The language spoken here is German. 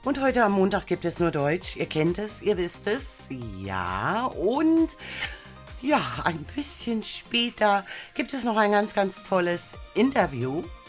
Und heute am Montag gibt es nur Deutsch. Ihr kennt es, ihr wisst es. Ja, und ja, ein bisschen später gibt es noch ein ganz, ganz tolles Interview